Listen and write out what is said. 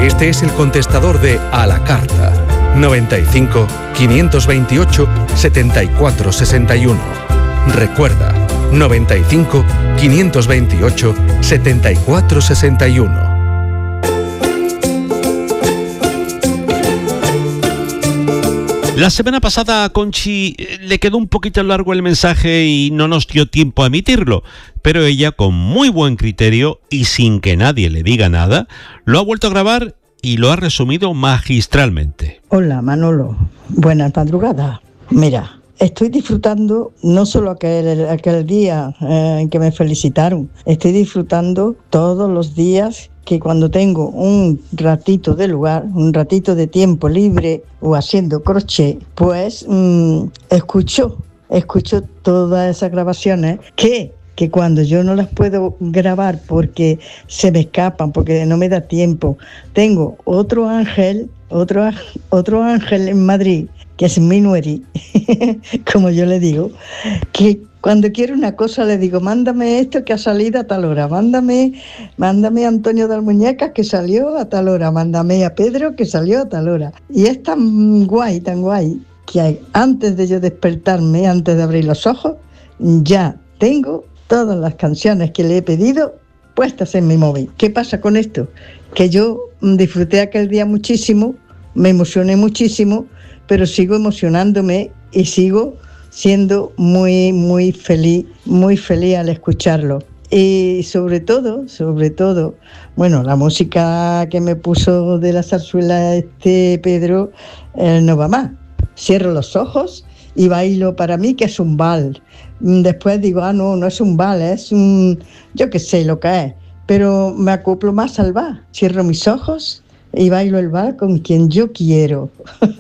Este es el contestador de A la Carta. 95 528 74 61. Recuerda, 95 528 74 61. La semana pasada a Conchi le quedó un poquito largo el mensaje y no nos dio tiempo a emitirlo, pero ella, con muy buen criterio y sin que nadie le diga nada, lo ha vuelto a grabar y lo ha resumido magistralmente. Hola Manolo, buenas madrugadas. Mira, estoy disfrutando no solo aquel día en que me felicitaron, estoy disfrutando todos los días que cuando tengo un ratito de lugar, un ratito de tiempo libre o haciendo crochet, pues escucho todas esas grabaciones que cuando yo no las puedo grabar porque se me escapan, porque no me da tiempo, tengo otro ángel en Madrid, que es mi nueri, como yo le digo, que cuando quiero una cosa le digo, mándame esto que ha salido a tal hora, mándame a Antonio de Almuñecas que salió a tal hora, mándame a Pedro que salió a tal hora. Y es tan guay, que antes de yo despertarme, antes de abrir los ojos, ya tengo todas las canciones que le he pedido puestas en mi móvil. ¿Qué pasa con esto? Que yo disfruté aquel día muchísimo, me emocioné muchísimo, pero sigo emocionándome y sigo siendo muy, muy feliz al escucharlo. Y sobre todo, bueno, la música que me puso de la zarzuela Pedro, no va más. Cierro los ojos y bailo para mí, que es un vals. Después digo, no es un vals, es yo qué sé lo que es, pero me acoplo más al vals. Cierro mis ojos y bailo el vals con quien yo quiero.